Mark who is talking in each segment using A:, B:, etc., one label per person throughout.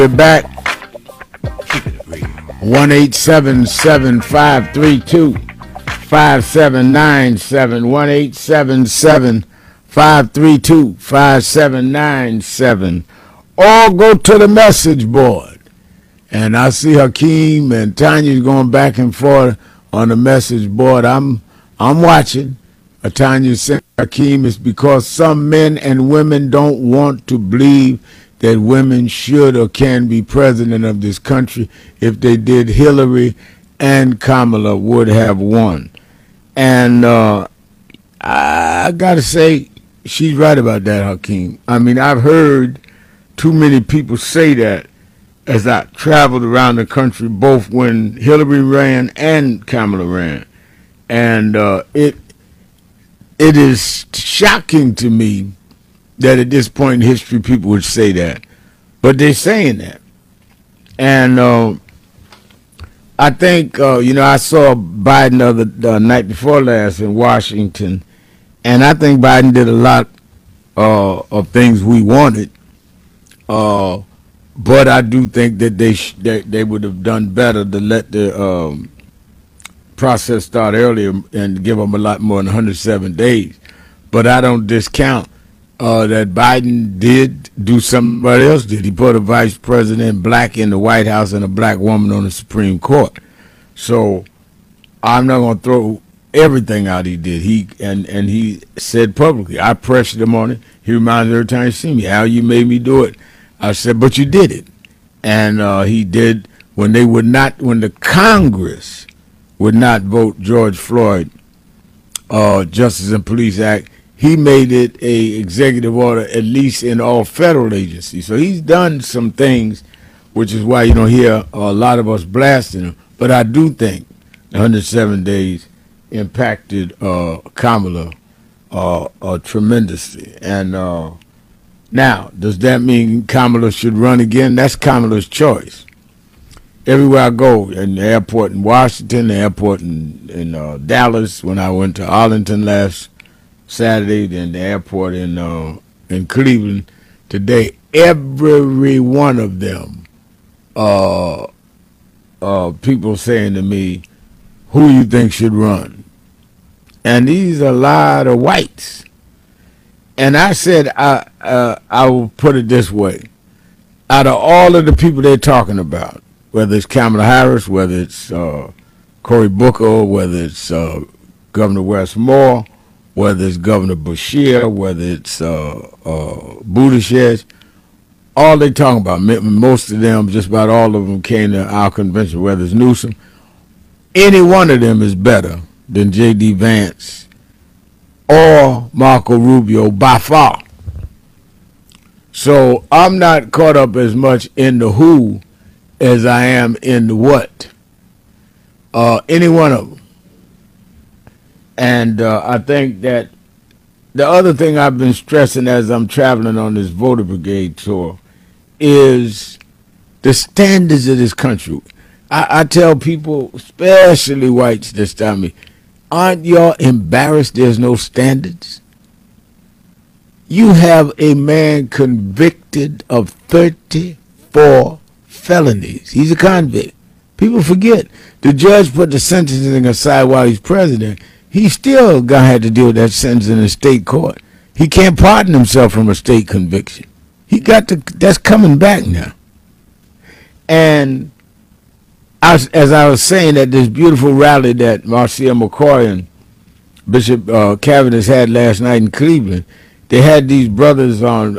A: We're back. 1-877-732-5797. 1-877-532-5797. Or go to the message board. And I see Hakeem and Tanya's going back and forth on the message board. I'm watching. Tanya said, Hakeem, it's because some men and women don't want to believe that women should or can be president of this country. If they did, Hillary and Kamala would have won. And I got to say, she's right about that, Hakeem. I mean, I've heard too many people say that as I traveled around the country, both when Hillary ran and Kamala ran. And it is shocking to me that at this point in history people would say that. But they're saying that. And I think, I saw Biden the night before last in Washington, and I think Biden did a lot of things we wanted. But I do think that they would have done better to let the process start earlier and give them a lot more than 107 days. But I don't discount that Biden did do somebody else did. He put a vice president black in the White House and a black woman on the Supreme Court. So I'm not going to throw everything out he did. He said publicly, I pressured him on it. He reminds me every time he see me, how you made me do it. I said, but you did it. And he did when the Congress would not vote George Floyd Justice and Police Act, he made it a executive order, at least in all federal agencies. So he's done some things, which is why you don't hear a lot of us blasting him. But I do think 107 days impacted Kamala tremendously. And now, does that mean Kamala should run again? That's Kamala's choice. Everywhere I go, in the airport in Washington, the airport in Dallas, when I went to Arlington last Saturday, then the airport in Cleveland today, every one of them, people saying to me, who you think should run? And these are a lot of whites. And I said, I will put it this way. Out of all of the people they're talking about, whether it's Kamala Harris, whether it's Cory Booker, whether it's Governor Wes Moore, whether it's Governor Beshear, whether it's Buttigieg, all they talking about, most of them, just about all of them came to our convention, whether it's Newsom, any one of them is better than J.D. Vance or Marco Rubio by far. So I'm not caught up as much in the who as I am in the what. Any one of them. And I think that the other thing I've been stressing as I'm traveling on this voter brigade tour is the standards of this country. I tell people, especially whites this time, aren't y'all embarrassed there's no standards? You have a man convicted of 34 felonies. He's a convict. People forget. The judge put the sentencing aside while he's president. He still gonna have to deal with that sentence in the state court. He can't pardon himself from a state conviction. That's coming back now. And as I was saying at this beautiful rally that Marcia McCoy and Bishop Cavendish had last night in Cleveland, they had these brothers on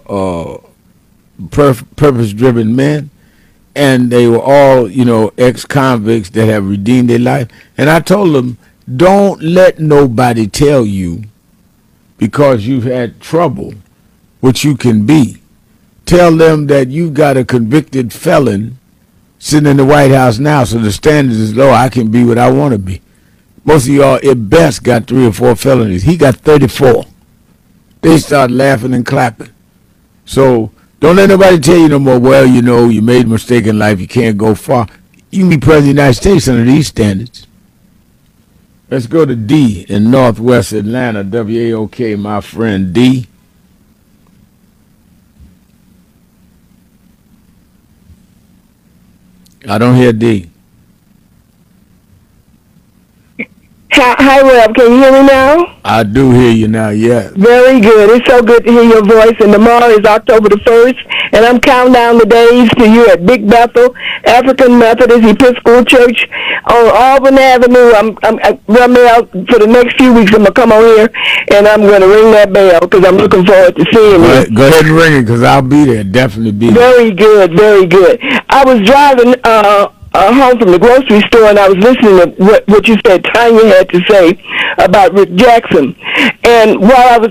A: purpose-driven men, and they were all, ex-convicts that have redeemed their life. And I told them, don't let nobody tell you because you've had trouble what you can be. Tell them that you got a convicted felon sitting in the White House now, so the standards is low. I can be what I want to be. Most of y'all at best got 3 or 4 felonies. He got 34. They start laughing and clapping. So don't let nobody tell you no more, well, you made a mistake in life, you can't go far. You can be president of the United States under these standards. Let's go to D in Northwest Atlanta, WAOK, my friend D. I don't hear D.
B: Hi, Reb. Can you hear me now?
A: I do hear you now, yeah.
B: Very good. It's so good to hear your voice. And tomorrow is October the 1st, and I'm counting down the days to you at Big Bethel African Methodist Episcopal Church on Auburn Avenue. I'm Ramel, for the next few weeks. I'm gonna come on here and I'm gonna ring that bell because I'm looking forward to seeing you.
A: Go ahead and ring it because I'll be there. Definitely be there.
B: Very good, very good. I was driving home from the grocery store, and I was listening to what you said Tanya had to say about Rick Jackson. And while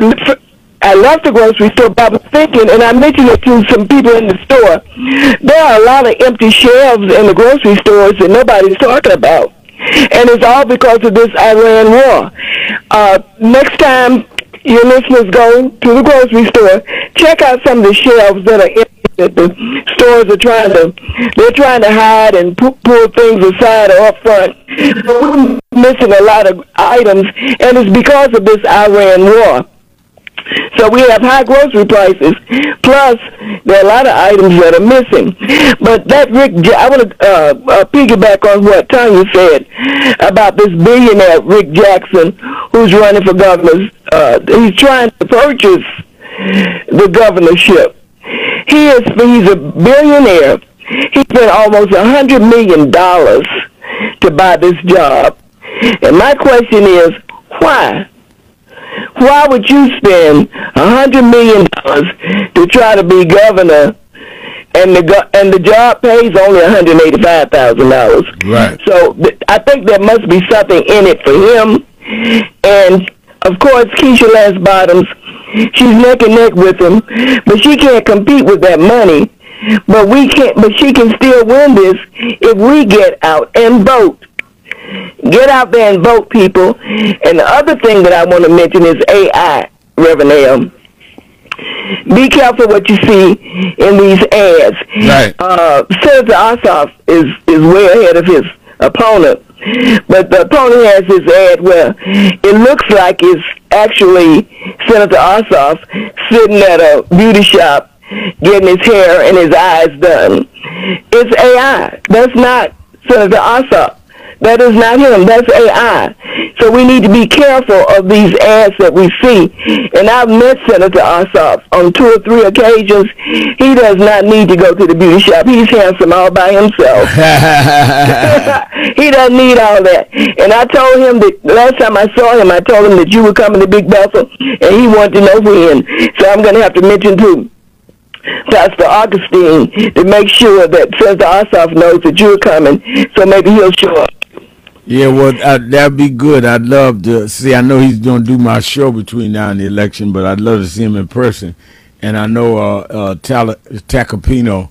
B: I left the grocery store, but I was thinking, and I mentioned it to some people in the store, there are a lot of empty shelves in the grocery stores that nobody's talking about. And it's all because of this Iran war. Next time your listeners go to the grocery store, check out some of the shelves that are empty, that the stores are trying to hide and pull things aside or up front. But we're missing a lot of items, and it's because of this Iran war. So we have high grocery prices, plus there are a lot of items that are missing. But that I want to piggyback on what Tanya said about this billionaire Rick Jackson, who's running for governor. He's trying to purchase the governorship. He's a billionaire. He spent almost $100 million to buy this job. And my question is, why? Why would you spend $100 million to try to be governor, and the job pays only $185,000?
A: Right.
B: So I think there must be something in it for him. And of course, Keisha Lance Bottoms, she's neck and neck with him, but she can't compete with that money. But we can't. But she can still win this if we get out and vote. Get out there and vote, people. And the other thing that I want to mention is AI, Reverend L. Be careful what you see in these ads.
A: Right.
B: Senator Ossoff is way ahead of his opponent. But the opponent has this ad where it looks like it's actually Senator Ossoff sitting at a beauty shop getting his hair and his eyes done. It's AI. That's not Senator Ossoff. That is not him. That's AI. So we need to be careful of these ads that we see. And I've met Senator Ossoff on 2 or 3 occasions. He does not need to go to the beauty shop. He's handsome all by himself. He doesn't need all that. And I told him that last time I saw him, I told him that you were coming to Big Bethel, and he wanted to know when. So I'm going to have to mention to Pastor Augustine to make sure that Senator Ossoff knows that you're coming, so maybe he'll show up.
A: Yeah, well, that'd be good. I'd love to see. I know he's going to do my show between now and the election, but I'd love to see him in person. And I know Tacopino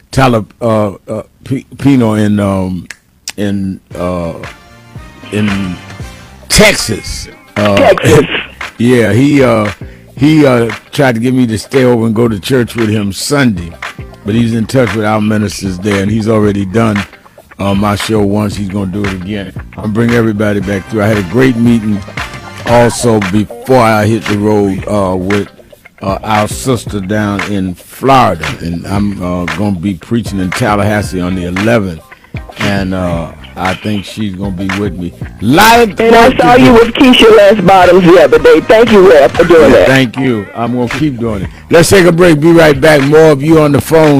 A: in Texas.
B: Texas.
A: Yeah, he tried to get me to stay over and go to church with him Sunday, but he's in touch with our ministers there, and he's already done my show once. He's going to do it again. I'll bring everybody back through. I had a great meeting also before I hit the road with our sister down in Florida, and I'm going to be preaching in Tallahassee on the 11th, and I think she's going to be with me. And
B: I saw you with Keisha Lance Bottoms the other day. Thank you, Rep, for doing that.
A: Thank you. I'm going to keep doing it. Let's take a break. Be right back. More of you on the phone.